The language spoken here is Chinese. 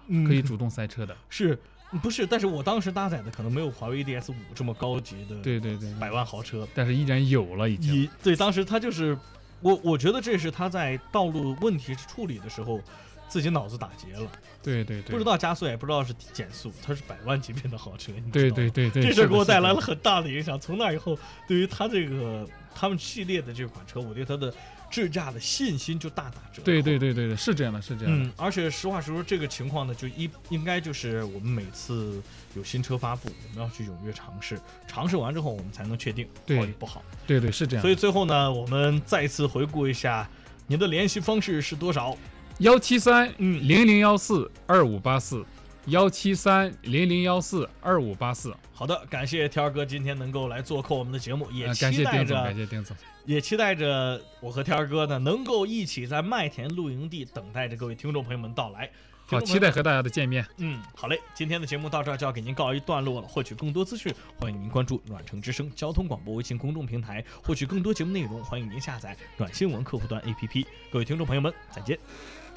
可以主动塞车的。 是不是？但是我当时搭载的可能没有华为 DS5这么高级的， 对百万豪车， 但是依然有了已经。 对，当时他就是我觉得这是他在道路问题处理的时候自己脑子打结了。 对， 不知道加速也不知道是减速，它是100万级别的豪车。 对， 这事给我带来了很大的影响。从那以后，对于他们系列的这款车，我对它的智驾的信心就大打折扣。 对，是这样的，是这样的。 而且实话实说，这个情况呢，就应该就是我们每次有新车发布，我们要去踊跃尝试完之后，我们才能确定好与不好。 对，是这样。 所以最后呢，我们再次回顾一下，您的联系方式是多少 ？173-0014-2584，173-0014-2584。 好的，感谢天儿哥今天能够来做客我们的节目，也感谢丁总， 也期待着我和天儿哥呢能够一起在麦田露营地等待着各位听众朋友们到来。 好，期待和大家的见面。 好嘞，今天的节目到这儿就要给您告一段落了。获取更多资讯，欢迎您关注软城之声交通广播微信公众平台。获取更多节目内容，欢迎您下载软新闻客户端 APP。各位听众朋友们，再见。